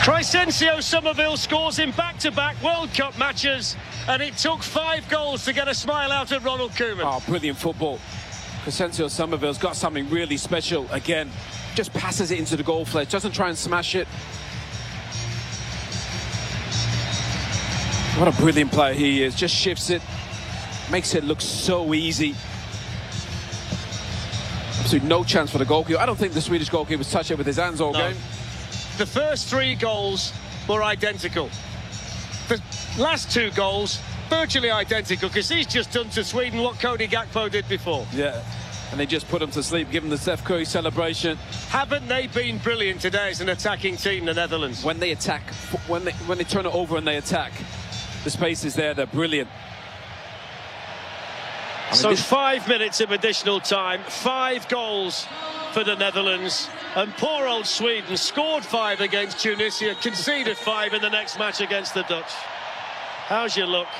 Crysencio Summerville scores in back-to-back World Cup matches, and it took 5 goals to get a smile out of Ronald Koeman. Oh, brilliant football. Crysencio Summerville's got something really special. Again, just passes it into the goal fledge, doesn't try and smash it. What a brilliant player he is. Just shifts it, makes it look so easy. Absolutely no chance for the goalkeeper. I don't think the Swedish goalkeeper touched it with his hands all game. The first 3 goals were identical. The last 2 goals, virtually identical, because he's just done to Sweden what Cody Gakpo did before. Yeah, and they just put him to sleep, give him the Steph Curry celebration. Haven't they been brilliant today as an attacking team, the Netherlands? When they attack, when they turn it over and they attack, the space is there, they're brilliant. So 5 minutes of additional time, 5 goals for the Netherlands, and poor old Sweden scored 5 against Tunisia, conceded 5 in the next match against the Dutch. How's your look?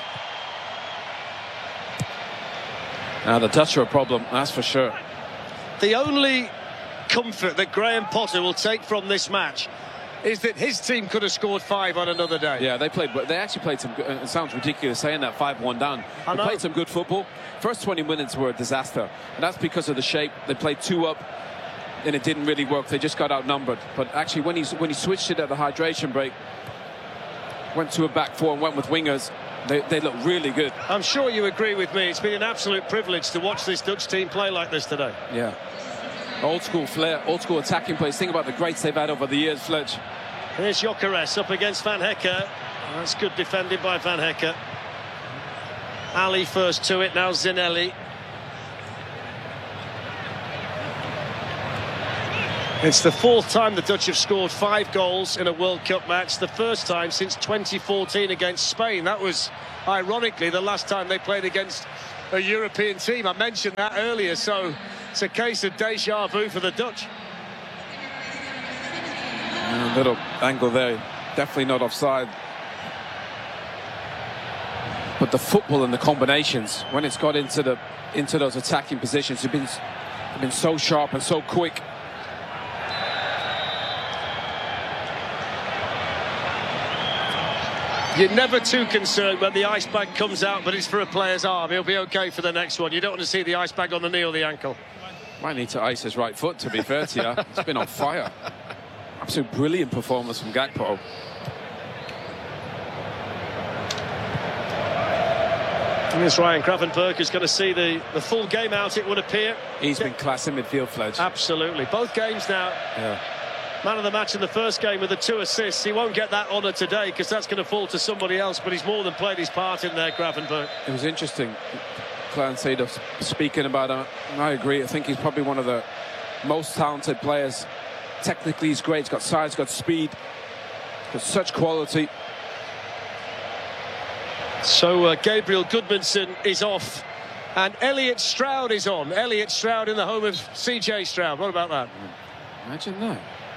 Now the Dutch are a problem, that's for sure. The only comfort that Graham Potter will take from this match is that his team could have scored 5 on another day. Yeah, they actually played some good, it sounds ridiculous saying that, 5-1 down. They played some good football. First 20 minutes were a disaster, and that's because of the shape. They played 2 up, and it didn't really work. They just got outnumbered. But actually, when he switched it at the hydration break, went to a back 4 and went with wingers, they look really good. I'm sure you agree with me. It's been an absolute privilege to watch this Dutch team play like this today. Yeah. Old school flair, old school attacking plays. Think about the greats they've had over the years, Fletch. Here's Gyökeres up against Van Hecke. That's good defended by Van Hecke. Ali first to it, now Zinelli. It's the 4th time the Dutch have scored 5 goals in a World Cup match. The first time since 2014 against Spain. That was, ironically, the last time they played against a European team. I mentioned that earlier, so it's a case of deja vu for the Dutch. A little angle there, definitely not offside. But the football and the combinations, when it's got into those attacking positions, have been so sharp and so quick. You're never too concerned when the ice bag comes out, but it's for a player's arm. He'll be okay for the next one. You don't want to see the ice bag on the knee or the ankle. Might need to ice his right foot, to be fair to you. It's been on fire. Absolute brilliant performance from Gakpo. Here's Ryan Gravenberch, who's going to see the full game out, it would appear. He's been class in midfield, Fledge. Absolutely. Both games now. Yeah. Man of the match in the first game with the 2 assists. He won't get that honour today because that's going to fall to somebody else, but he's more than played his part in there, Gravenberch. It was interesting, Clarence Seedorf speaking about him. I agree. I think he's probably one of the most talented players. Technically, he's great. He's got size, got speed, got such quality. So Gabriel Goodmanson is off, and Elliot Stroud is on. Elliot Stroud in the home of CJ Stroud. What about that? Imagine that.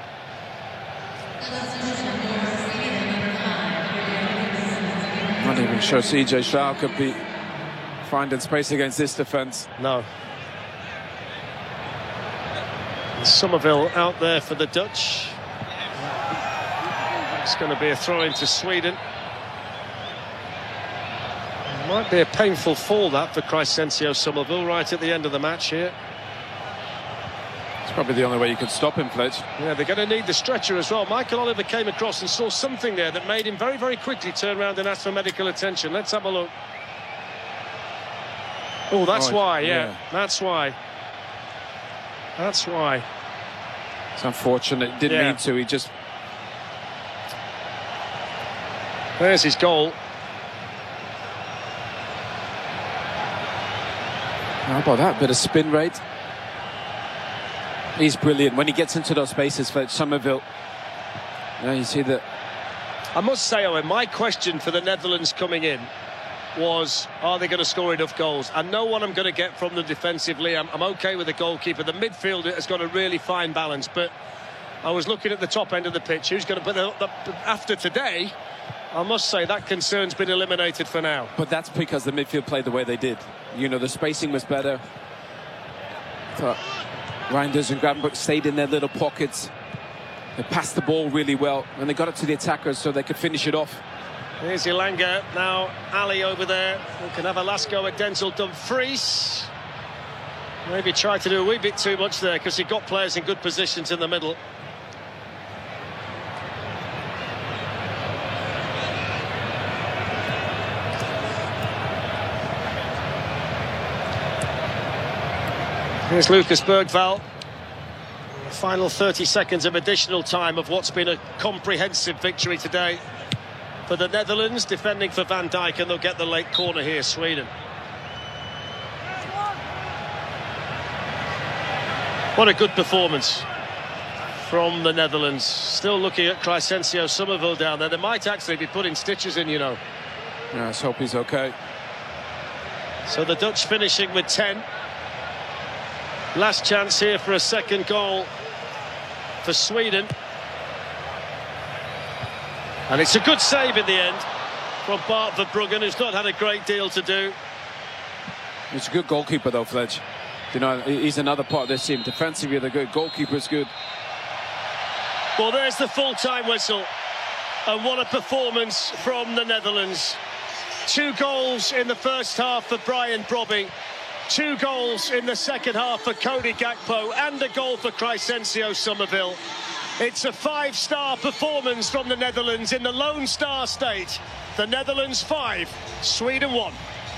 Not even sure CJ Stroud could be finding space against this defence. No. Somerville out there for the Dutch. It's going to be a throw into Sweden. Might be a painful fall, that, for Crysencio Summerville right at the end of the match here. It's probably the only way you could stop him, Fletch. Yeah, they're going to need the stretcher as well. Michael Oliver came across and saw something there that made him very, very quickly turn around and ask for medical attention. Let's have a look. Oh, that's why, yeah. That's why. That's why. It's unfortunate. Didn't mean to. He just... There's his goal. How about that? Bit of spin rate. He's brilliant. When he gets into those spaces, Fletch, Summerville, you see that. I must say, Owen, my question for the Netherlands coming in was, are they going to score enough goals? I know what I'm going to get from them defensively. I'm okay with the goalkeeper. The midfield has got a really fine balance, but I was looking at the top end of the pitch. Who's going to put after today? I must say that concern's been eliminated for now. But that's because the midfield played the way they did. You know, the spacing was better. Reinders and Gravenberch stayed in their little pockets. They passed the ball really well, and they got it to the attackers so they could finish it off. Here's Elanga, now Ali over there, who can have a last go at Denzel Dumfries. Maybe tried to do a wee bit too much there because he got players in good positions in the middle. Here's Lucas Bergvall. Final 30 seconds of additional time of what's been a comprehensive victory today for the Netherlands, defending for Van Dijk, and they'll get the late corner here, Sweden. What a good performance from the Netherlands. Still looking at Crysencio Somerville down there. They might actually be putting stitches in, you know. Yeah, let's hope he's okay. So the Dutch finishing with 10. Last chance here for a second goal for Sweden. And it's a good save in the end from Bart Verbruggen, who's not had a great deal to do. He's a good goalkeeper, though, Fledge. You know, he's another part of this team. Defensively, they're good. Goalkeeper's good. Well, there's the full-time whistle. And what a performance from the Netherlands. 2 goals in the first half for Brian Brobby. 2 goals in the second half for Cody Gakpo, and a goal for Crysencio Somerville. It's a 5-star performance from the Netherlands in the Lone Star State. The Netherlands 5, Sweden 1.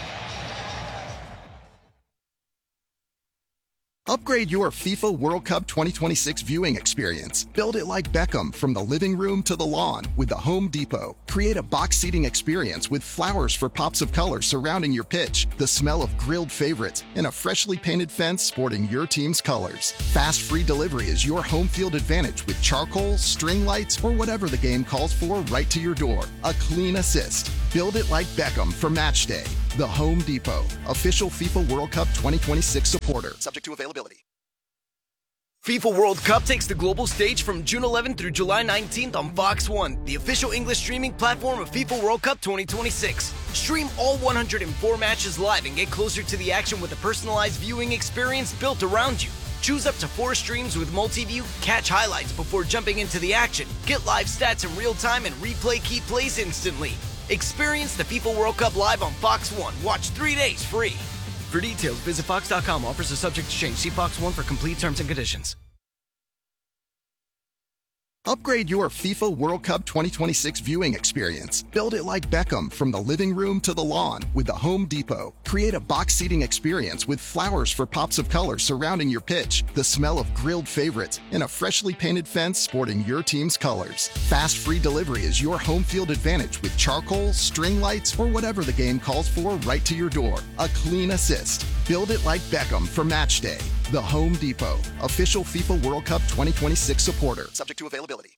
Upgrade your FIFA World Cup 2026 viewing experience. Build it like Beckham from the living room to the lawn with the Home Depot. Create a box seating experience with flowers for pops of color surrounding your pitch, the smell of grilled favorites, and a freshly painted fence sporting your team's colors. Fast free delivery is your home field advantage with charcoal, string lights, or whatever the game calls for right to your door. A clean assist. Build it like Beckham for match day. The Home Depot, official FIFA World Cup 2026 supporter. Subject to availability. FIFA World Cup takes the global stage from June 11th through July 19th on Fox One, the official English streaming platform of FIFA World Cup 2026. Stream all 104 matches live and get closer to the action with a personalized viewing experience built around you. Choose up to 4 streams with multi-view, catch highlights before jumping into the action, get live stats in real time, and replay key plays instantly. Experience the FIFA World Cup live on Fox One. Watch 3 days free. For details, visit Fox.com. Offers are subject to change. See Fox One for complete terms and conditions. Upgrade your FIFA World Cup 2026 viewing experience. Build it like Beckham from the living room to the lawn with the Home Depot. Create a box seating experience with flowers for pops of color surrounding your pitch, the smell of grilled favorites, and a freshly painted fence sporting your team's colors. Fast free delivery is your home field advantage with charcoal, string lights, or whatever the game calls for right to your door. A clean assist. Build it like Beckham for match day. The Home Depot, official FIFA World Cup 2026 supporter. Subject to availability.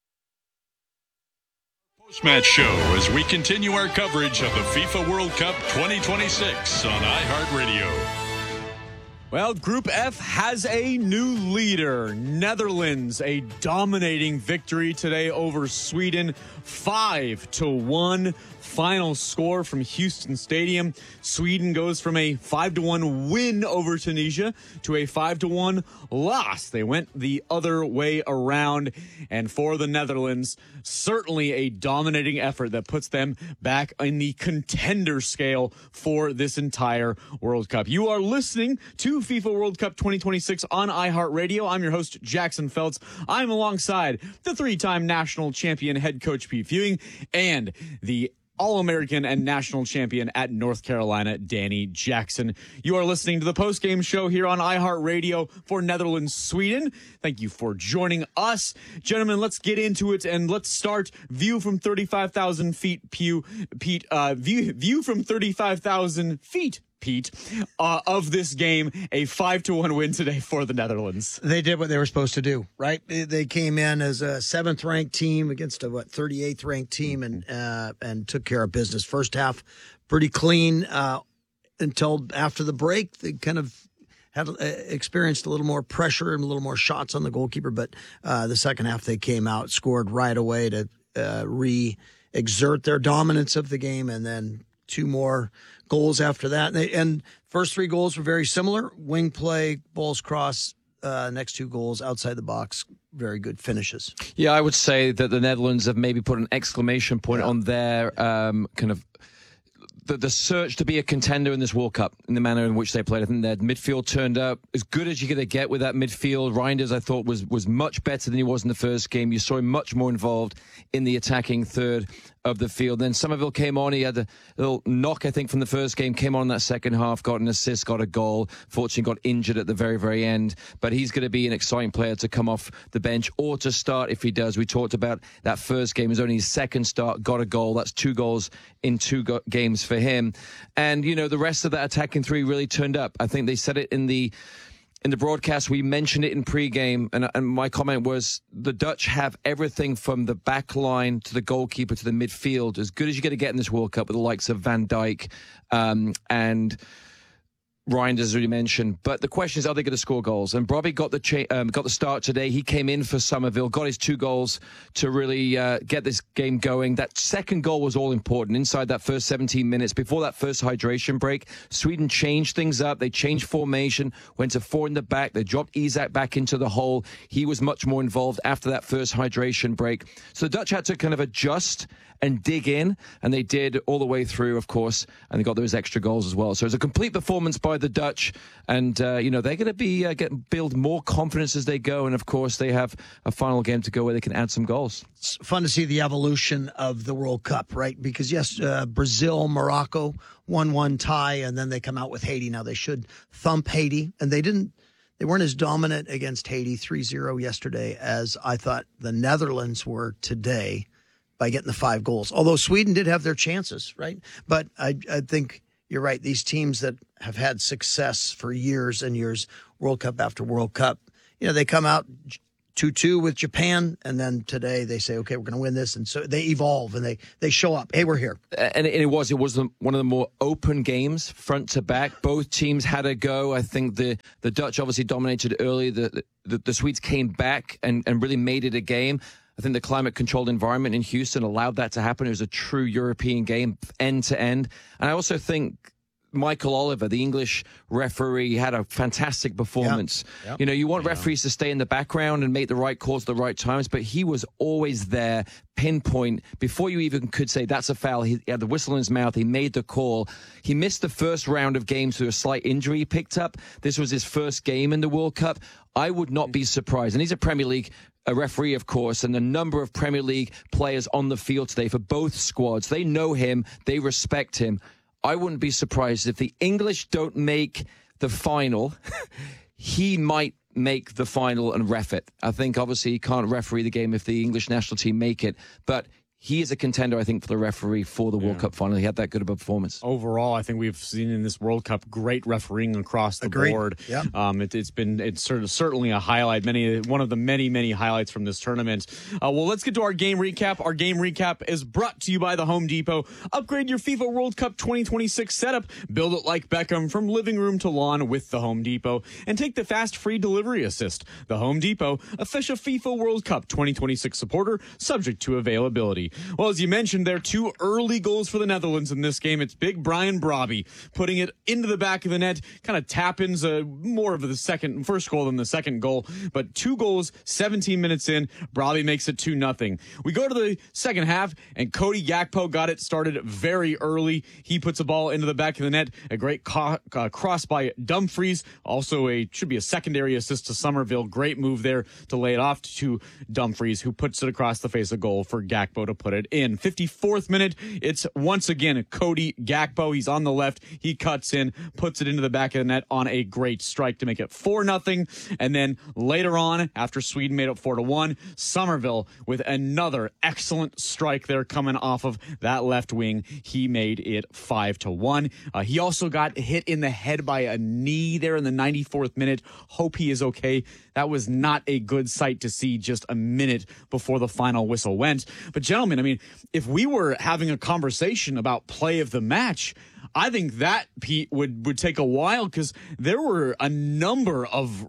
Post-match show as we continue our coverage of the FIFA World Cup 2026 on iHeartRadio. Well, Group F has a new leader. Netherlands, a dominating victory today over Sweden, 5-1. Final score from Houston Stadium. Sweden goes from a 5-1 win over Tunisia to a 5-1 loss. They went the other way around. And for the Netherlands, certainly a dominating effort that puts them back in the contender scale for this entire World Cup. You are listening to FIFA World Cup 2026 on iHeartRadio. I'm your host, Jackson Feltz. I'm alongside the 3-time national champion head coach Pete Fewing and the All-American and national champion at North Carolina, Danny Jackson. You are listening to the postgame show here on iHeartRadio for Netherlands-Sweden. Thank you for joining us. Gentlemen, let's get into it, and let's start view from 35,000 feet, Pete, view from 35,000 feet, Pete, of this game, a 5-1 win today for the Netherlands. They did what they were supposed to do, right? They came in as a 7th-ranked team against a 38th-ranked team and took care of business. First half, pretty clean until after the break. They kind of had experienced a little more pressure and a little more shots on the goalkeeper, but the second half they came out, scored right away to re-exert their dominance of the game, and then 2 more goals after that. And first 3 goals were very similar. Wing play, balls cross, next 2 goals outside the box, very good finishes. Yeah, I would say that the Netherlands have maybe put an exclamation point on their kind of the search to be a contender in this World Cup in the manner in which they played. I think their midfield turned up as good as you're going to get with that midfield. Reinders, I thought, was much better than he was in the first game. You saw him much more involved in the attacking third of the field. Then Somerville came on. He had a little knock, I think, from the first game, came on in that second half, got an assist, got a goal. Fortunately, got injured at the very, very end. But he's going to be an exciting player to come off the bench or to start if he does. We talked about that first game. It was only his second start, got a goal. That's 2 goals in 2 games for him. And, you know, the rest of that attacking three really turned up. I think they said it in the broadcast. We mentioned it in pregame, and my comment was the Dutch have everything from the back line to the goalkeeper to the midfield, as good as you're going to get in this World Cup with the likes of Van Dijk and Reinders, as we mentioned. But the question is, are they going to score goals? And Brobbey got the start today. He came in for Somerville, got his 2 goals to really get this game going. That second goal was all important. Inside that first 17 minutes, before that first hydration break, Sweden changed things up. They changed formation, went to 4 in the back. They dropped Isak back into the hole. He was much more involved after that first hydration break. So the Dutch had to kind of adjust and dig in, and they did all the way through, of course, and they got those extra goals as well. So it's a complete performance by the Dutch, and they're going to be build more confidence as they go, and of course they have a final game to go where they can add some goals. It's fun to see the evolution of the World Cup, right? Because yes, Brazil, Morocco 1-1 tie, and then they come out with Haiti. Now they should thump Haiti, and they weren't as dominant against Haiti 3-0 yesterday as I thought the Netherlands were today, by getting the 5 goals. Although Sweden did have their chances, right? But I think you're right. These teams that have had success for years and years, World Cup after World Cup, they come out 2-2 with Japan, and then today they say, okay, we're going to win this. And so they evolve and they show up. Hey, we're here. And it was one of the more open games, front to back. Both teams had a go. I think the Dutch obviously dominated early. The Swedes came back and really made it a game. I think the climate-controlled environment in Houston allowed that to happen. It was a true European game, end to end. And I also think Michael Oliver, the English referee, had a fantastic performance. Yep. You want referees to stay in the background and make the right calls at the right times, but he was always there, pinpoint. Before you even could say that's a foul, he had the whistle in his mouth. He made the call. He missed the first round of games through a slight injury he picked up. This was his first game in the World Cup. I would not be surprised. And he's a Premier League referee, of course, and the number of Premier League players on the field today for both squads. They know him. They respect him. I wouldn't be surprised if the English don't make the final. He might make the final and ref it. I think, obviously, he can't referee the game if the English national team make it, but he is a contender, I think, for the referee for the World Cup final. He had that good of a performance. Overall, I think we've seen in this World Cup great refereeing across the board. Yeah. It's certainly a highlight, one of the many highlights from this tournament. Well, let's get to our game recap. Our game recap is brought to you by the Home Depot. Upgrade your FIFA World Cup 2026 setup. Build it like Beckham from living room to lawn with the Home Depot. And take the fast free delivery assist. The Home Depot, official FIFA World Cup 2026 supporter, subject to availability. Well, as you mentioned, there are 2 early goals for the Netherlands in this game. It's big Brian Brobbey putting it into the back of the net, kind of tap-ins, more of the first goal than the second goal. But 2 goals, 17 minutes in, Brobbey makes it 2-0. We go to the second half, and Cody Gakpo got it started very early. He puts a ball into the back of the net, a great cross by Dumfries. Also, should be a secondary assist to Somerville. Great move there to lay it off to Dumfries, who puts it across the face of goal for Gakpo to put it in. 54th minute, it's once again Cody Gakpo. He's on the left. He cuts in, puts it into the back of the net on a great strike to make it 4-0. And then later on, after Sweden made it 4-1, Somerville with another excellent strike there coming off of that left wing. He made it 5-1. He also got hit in the head by a knee there in the 94th minute. Hope he is okay. That was not a good sight to see just a minute before the final whistle went. But gentlemen, I mean, if we were having a conversation about play of the match, I think that, Pete, would take a while, because there were a number of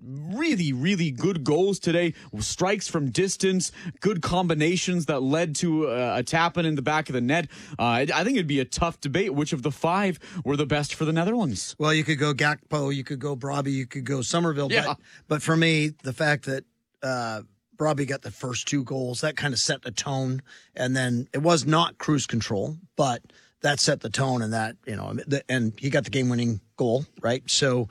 really good goals today. Strikes from distance, good combinations that led to a tap-in in the back of the net. I think it'd be a tough debate which of the 5 were the best for the Netherlands. Well, you could go Gakpo, you could go Brobbey, you could go Somerville. Yeah. But for me, the fact that Robbie got the first 2 goals. That kind of set the tone. And then it was not cruise control, but that set the tone, and that, and he got the game-winning goal, right? So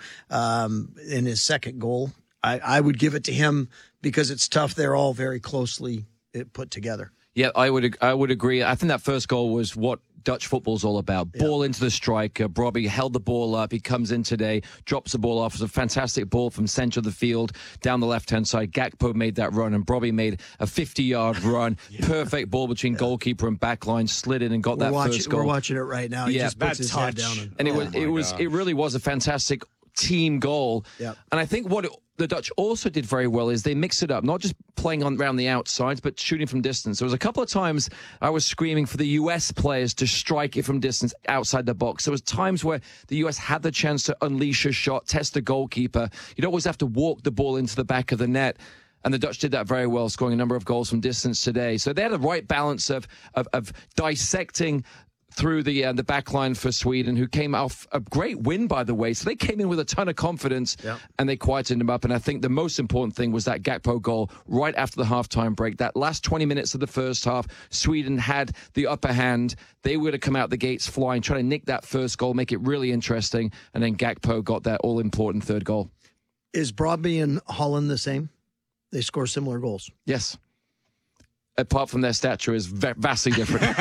in his second goal, I would give it to him because it's tough. They're all very closely put together. Yeah, I would agree. I think that first goal was what Dutch football's all about. Ball into the striker. Brobbey held the ball up. He comes in today, drops the ball off. It's a fantastic ball from center of the field down the left-hand side. Gakpo made that run, and Brobbey made a 50-yard run. Perfect ball between goalkeeper and backline. Slid in and got first goal. We're watching it right now. He just puts his head down. It really was a fantastic team goal. Yep. And I think what the Dutch also did very well is they mixed it up, not just playing around the outsides, but shooting from distance. There was a couple of times I was screaming for the U.S. players to strike it from distance outside the box. There was times where the U.S. had the chance to unleash a shot, test the goalkeeper. You don't always have to walk the ball into the back of the net. And the Dutch did that very well, scoring a number of goals from distance today. So they had the right balance of dissecting through the back line for Sweden, who came off a great win, by the way. So they came in with a ton of confidence, and they quieted them up. And I think the most important thing was that Gakpo goal right after the halftime break. That last 20 minutes of the first half, Sweden had the upper hand. They were to come out the gates flying, trying to nick that first goal, make it really interesting. And then Gakpo got that all-important third goal. Is Brobbey and Holland the same? They score similar goals. Yes. Apart from their stature is vastly different.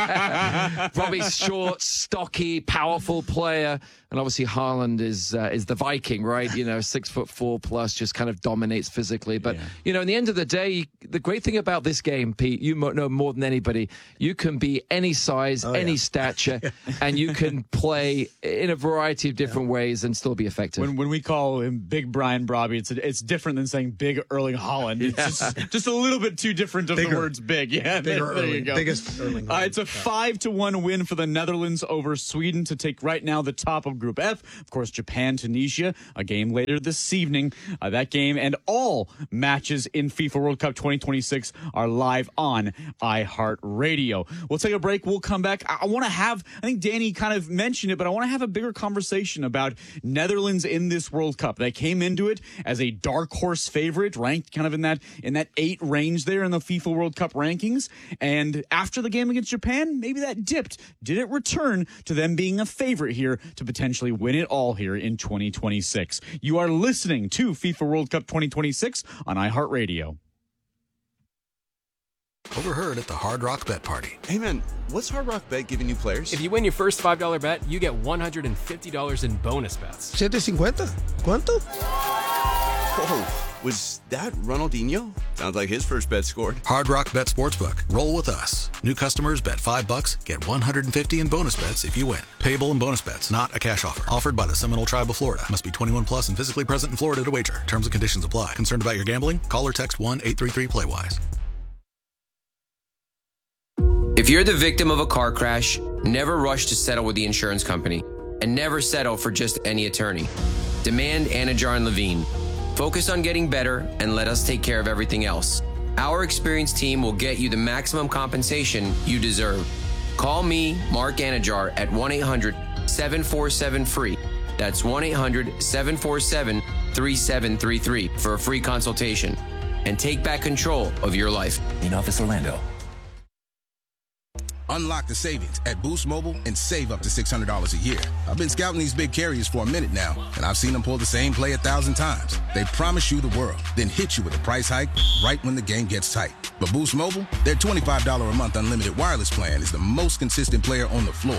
Robbie's short, stocky, powerful player, and obviously Haaland is the Viking, right? 6'4" plus, just kind of dominates physically. But in the end of the day, the great thing about this game, Pete, you know more than anybody, you can be any size, any stature, and you can play in a variety of different ways and still be effective. When we call him Big Brian Brobbey, it's different than saying Big Erling Haaland. It's just a little bit too different of the words big. Yeah, there you go. Biggest Erling Haaland. It's a 5-1 win for the Netherlands over Sweden to take right now the top of Group F. Of course, Japan, Tunisia, a game later this evening. That game and all matches in FIFA World Cup 2026 are live on iHeartRadio. We'll take a break. We'll come back. I think Danny kind of mentioned it, but I want to have a bigger conversation about Netherlands in this World Cup. They came into it as a dark horse favorite, ranked kind of in that 8 range there in the FIFA World Cup rankings. And after the game against Japan, maybe that dipped. Did it return to them being a favorite here to potentially win it all here in 2026? You are listening to FIFA World Cup 2026 on iHeartRadio. Overheard at the Hard Rock Bet Party. Hey man, what's Hard Rock Bet giving new players? If you win your first $5 bet, you get $150 in bonus bets. $750? ¿Cuánto? Whoa, was that Ronaldinho? Sounds like his first bet scored. Hard Rock Bet Sportsbook. Roll with us. New customers bet $5, get $150 in bonus bets if you win. Payable in bonus bets, not a cash offer. Offered by the Seminole Tribe of Florida. Must be 21 plus and physically present in Florida to wager. Terms and conditions apply. Concerned about your gambling? Call or text 1-833-PLAY-WISE. If you're the victim of a car crash, never rush to settle with the insurance company, and never settle for just any attorney. Demand Anajar and Levine. Focus on getting better and let us take care of everything else. Our experienced team will get you the maximum compensation you deserve. Call me, Mark Anajar, at 1-800-747-FREE. That's 1-800-747-3733 for a free consultation. And take back control of your life. In Office Orlando. Unlock the savings at Boost Mobile and save up to $600 a year. I've been scouting these big carriers for a minute now, and I've seen them pull the same play 1,000 times. They promise you the world, then hit you with a price hike right when the game gets tight. But Boost Mobile, their $25 a month unlimited wireless plan is the most consistent player on the floor.